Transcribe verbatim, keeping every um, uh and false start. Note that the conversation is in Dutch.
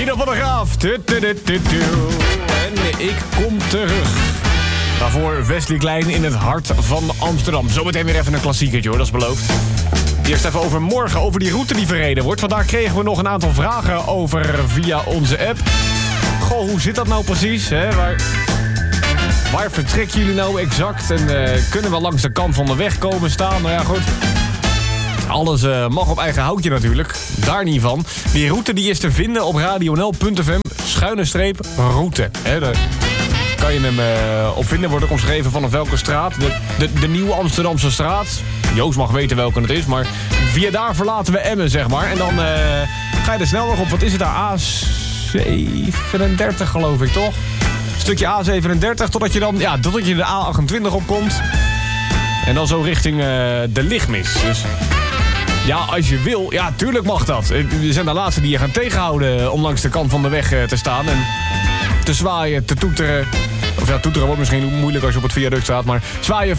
Guido van der Graaf. Tu, tu, tu, tu, tu. En ik kom terug. Daarvoor Wesley Klein in het hart van Amsterdam. Zometeen weer even een klassiekertje hoor, dat is beloofd. Eerst even over morgen, over die route die verreden wordt. Vandaag kregen we nog een aantal vragen over via onze app. Goh, hoe zit dat nou precies? Hè? Waar, waar vertrekken jullie nou exact? En uh, kunnen we langs de kant van de weg komen staan? Nou ja, goed. Alles uh, mag op eigen houtje natuurlijk. Daar niet van. Die route die is te vinden op radionl punt f m schuine streep route. Hè, daar kan je hem uh, op vinden. Wordt ook omschreven vanaf welke straat. De, de, de nieuwe Amsterdamse straat. Joost mag weten welke het is. Maar via daar verlaten we Emmen, zeg maar. En dan uh, ga je er snel nog op. Wat is het daar? A zevenendertig geloof ik, toch? Stukje A zevenendertig. Totdat je dan ja, totdat je de A achtentwintig opkomt. En dan zo richting uh, de Lichtmis. Dus ja, als je wil, ja, tuurlijk mag dat. We zijn de laatste die je gaan tegenhouden om langs de kant van de weg te staan en te zwaaien, te toeteren. Of ja, toeteren wordt misschien moeilijk als je op het viaduct staat, maar zwaaien